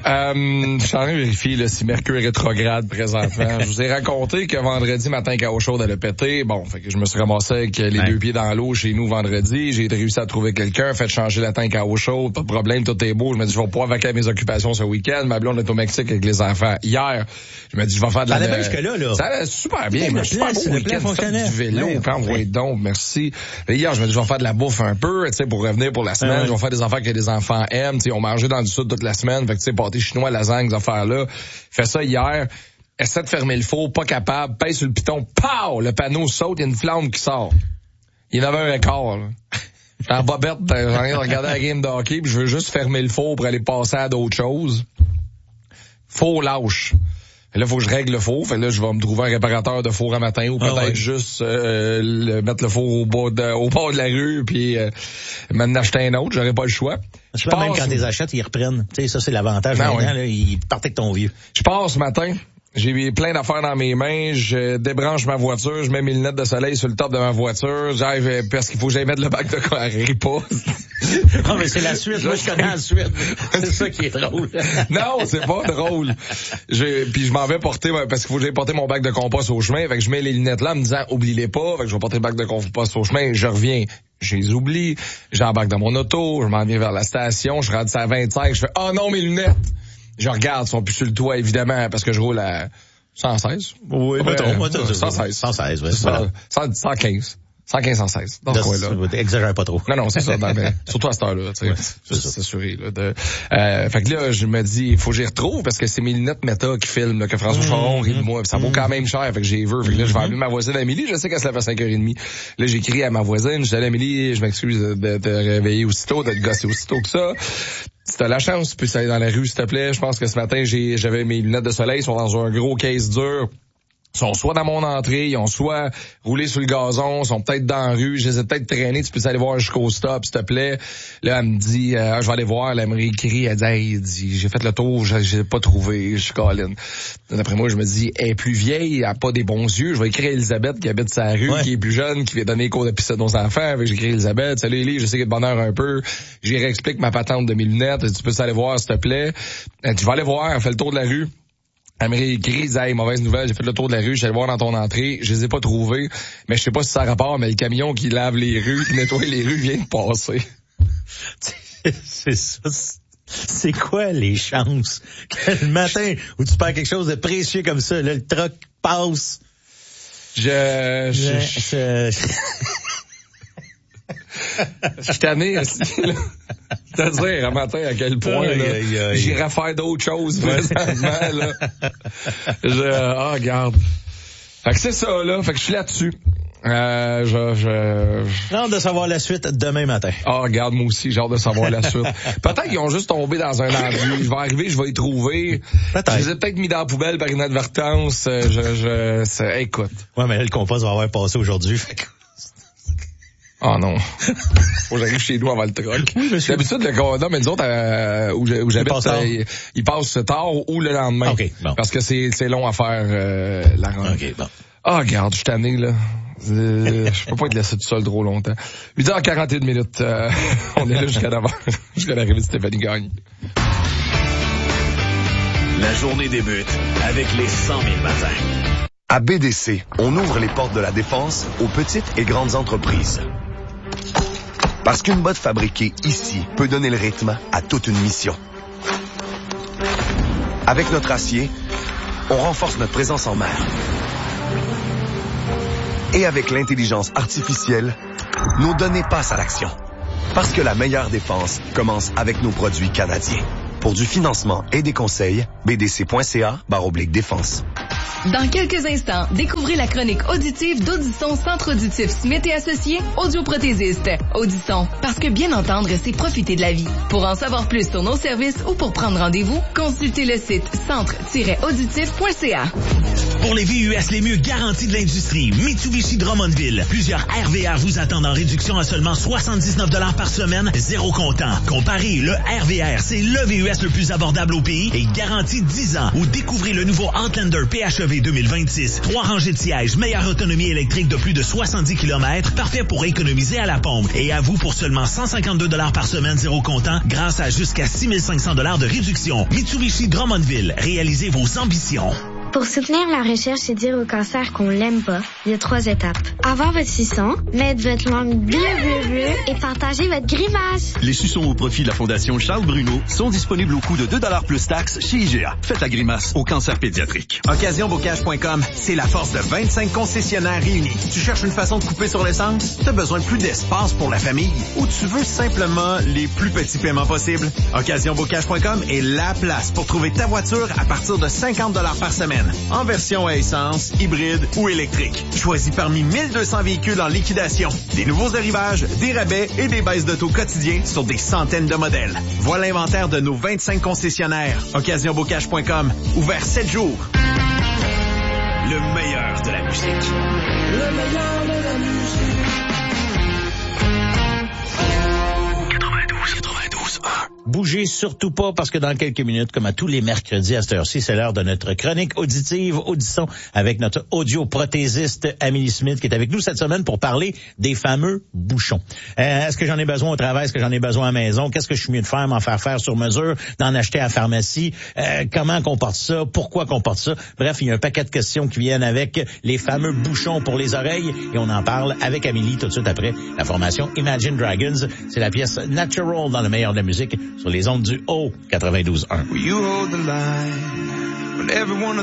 Je suis en train de vérifier là, si Mercure est rétrograde présentement. Je vous ai raconté que vendredi matin, quand chaud allait péter. Bon, fait que je me suis ramassé avec les deux pieds dans l'eau chez nous vendredi. J'ai réussi à trouver quelqu'un, fait changer la tank à eau chaude, pas de problème, tout est beau. Je me dis, je vais pouvoir vaquer à mes occupations ce week-end. Ma blonde est au Mexique avec les enfants. Hier, je me dis, je vais faire de la... Ça allait bien jusque-là. Ça allait super bien. Le super beau week-end. Fait du vélo. Oui, donc, merci. Et hier, je me dis, je vais faire de la bouffe un peu, tu sais, pour revenir pour la semaine. Je vais faire des affaires que les enfants aiment. Tu sais, on mangeait dans du sud toute la semaine. Fait que, tu sais, pâté chinois, lasagne, ces affaires-là. Fait ça hier. Essaie de fermer le four, pas capable. Pèse sur le piton. Pow! Le panneau saute, il y a une flamme qui sort. Il y en avait un quart, là. J'étais en bobette, j'en ai regardé la game de hockey, puis je veux juste fermer le four pour aller passer à d'autres choses. Four lâche. Et là, faut que je règle le four. Fait là, je vais me trouver un réparateur de four à matin ou peut-être juste mettre le four au bord de la rue puis m'en acheter un autre. J'aurais pas le choix. Je pense même quand ils achètent, ils reprennent. Tu sais, ça, c'est l'avantage maintenant. Là, ils partent avec ton vieux. Je pars ce matin. J'ai plein d'affaires dans mes mains, je débranche ma voiture, je mets mes lunettes de soleil sur le top de ma voiture, j'arrive parce qu'il faut que j'aille mettre le bac de quoi, arrive pas. Non, mais c'est la suite, moi je connais la suite. C'est ça qui est drôle. Non, c'est pas drôle. Puis je m'en vais porter, parce qu'il faut que j'aille porter mon bac de compost au chemin, fait que je mets les lunettes là en me disant, oublie-les pas, fait que je vais porter le bac de compost au chemin, je reviens. Je les oublie, j'embarque dans mon auto, je m'en viens vers la station, je rentre à 25, je fais, oh non, mes lunettes! Je regarde, ils sont plus sur le toit, évidemment, parce que je roule à 116. Oui, pas trop. 116. 116, oui. 115. 115, 116. Dans ce coin-là. Exagère pas trop. Non, c'est ça. Surtout à cette heure-là, tu sais. Ouais, c'est assuré, là. Fait que là, je me dis, il faut que j'y retrouve, parce que c'est mes lunettes Meta qui filment, là, que François Charon rit de moi. Ça vaut quand même cher, fait que j'ai vu. Fait que là, je vais appeler ma voisine Amélie. Je sais qu'elle se lève à 5h30. Là, j'écris à ma voisine. Je dis, Amélie, je m'excuse de te réveiller aussitôt, de te gosser aussitôt que ça. Si t'as la chance, tu peux aller dans la rue, s'il te plaît. Je pense que ce matin, j'avais mes lunettes de soleil, sont dans un gros case dur. Ils sont soit dans mon entrée, ils ont soit roulé sur le gazon, sont peut-être dans la rue, je les ai peut-être traînés, tu peux aller voir jusqu'au stop, s'il te plaît. Là, elle me dit, je vais aller voir, elle me réécrit, elle dit, j'ai fait le tour, j'ai pas trouvé, je suis Colin. D'après moi, je me dis, elle est plus vieille, elle a pas des bons yeux, je vais écrire à Elisabeth qui habite sa rue, qui est plus jeune, qui vient donner cours de piscine aux enfants, avec j'écris Elisabeth, salut Élie, je sais qu'il y a de bonheur un peu, j'y réexplique ma patente de mes lunettes, tu peux aller voir, s'il te plaît. Tu vas aller voir, elle fait le tour de la rue. Elle me réécrit, elle dit, hey, mauvaise nouvelle, j'ai fait le tour de la rue, j'allais voir dans ton entrée, je les ai pas trouvés, mais je sais pas si ça a rapport, mais le camion qui lave les rues, qui nettoie les rues vient de passer. C'est ça. C'est quoi les chances que le matin où tu perds quelque chose de précieux comme ça, là, le truck passe? Je suis tanné aussi, là. C'est-à-dire, un matin, à quel point, là, j'irais faire d'autres choses, présentement, là. Regarde. Fait que c'est ça, là. Fait que je suis là-dessus. J'ai hâte de savoir la suite demain matin. Regarde, moi aussi, j'ai hâte de savoir la suite. Peut-être qu'ils ont juste tombé dans un enduit. Je vais arriver, je vais y trouver. Peut-être. Je les ai peut-être mis dans la poubelle par inadvertance. Écoute. Ouais, mais là, le compost va avoir passé aujourd'hui, fait que... Oh non. Faut que j'arrive chez nous avant le truck. Oui, d'habitude, le condom, mais nous autres, où j'habite, il passe tard ou le lendemain. Okay, bon. Parce que c'est long à faire, la rente. OK, bon. Regarde, je suis tanné, là. Je peux pas être laissé tout seul trop longtemps. 8h41 minutes. On est là jusqu'à 9h. Jusqu'à l'arrivée de Stéphanie Gagne. La journée débute avec les 100 000 matins. À BDC, on ouvre les portes de la défense aux petites et grandes entreprises. Parce qu'une botte fabriquée ici peut donner le rythme à toute une mission. Avec notre acier, on renforce notre présence en mer. Et avec l'intelligence artificielle, nos données passent à l'action. Parce que la meilleure défense commence avec nos produits canadiens. Pour du financement et des conseils, bdc.ca/défense. Dans quelques instants, découvrez la chronique auditive d'Audisson Centre Auditif Smith et Associés, audioprothésiste. Audisson, parce que bien entendre, c'est profiter de la vie. Pour en savoir plus sur nos services ou pour prendre rendez-vous, consultez le site centre-auditif.ca. Pour les VUS les mieux garantis de l'industrie, Mitsubishi Drummondville. Plusieurs RVR vous attendent en réduction à seulement 79$ par semaine, zéro comptant. Comparez, le RVR, c'est le VUS le plus abordable au pays et garanti 10 ans. Ou découvrez le nouveau Outlander PHEV 2026. 3 rangées de sièges, meilleure autonomie électrique de plus de 70 km, parfait pour économiser à la pompe. Et à vous pour seulement seulement 152 $ par semaine, zéro comptant, grâce à jusqu'à 6 500 $ de réduction. Mitsubishi Drummondville, réalisez vos ambitions. Pour soutenir la recherche et dire au cancer qu'on l'aime pas, il y a 3 étapes. Avoir votre suçon, mettre votre langue bleu et partager votre grimace. Les suçons au profit de la Fondation Charles Bruno sont disponibles au coût de 2 $ plus taxes chez IGA. Faites la grimace au cancer pédiatrique. OccasionBocage.com, c'est la force de 25 concessionnaires réunis. Tu cherches une façon de couper sur l'essence? Tu as besoin de plus d'espace pour la famille? Ou tu veux simplement les plus petits paiements possibles? OccasionBocage.com est la place pour trouver ta voiture à partir de 50 $ par semaine. En version à essence, hybride ou électrique. Choisis parmi 1200 véhicules en liquidation. Des nouveaux arrivages, des rabais et des baisses de taux quotidiens sur des centaines de modèles. Voilà l'inventaire de nos 25 concessionnaires. OccasionBocage.com, ouvert 7 jours. Le meilleur de la musique. Le meilleur de la musique. 92.1. Bougez surtout pas parce que dans quelques minutes, comme à tous les mercredis à cette heure-ci, c'est l'heure de notre chronique auditive, audition, avec notre audioprothésiste Amélie Smith qui est avec nous cette semaine pour parler des fameux bouchons. Est-ce que j'en ai besoin au travail? Est-ce que j'en ai besoin à la maison? Qu'est-ce que je suis mieux de faire? M'en faire sur mesure? D'en acheter à la pharmacie? Comment qu'on porte ça? Pourquoi qu'on porte ça? Bref, il y a un paquet de questions qui viennent avec les fameux bouchons pour les oreilles et on en parle avec Amélie tout de suite après la formation Imagine Dragons. C'est la pièce Natural dans le meilleur de la musique sur les ondes du haut 92.1. You hold the line when everyone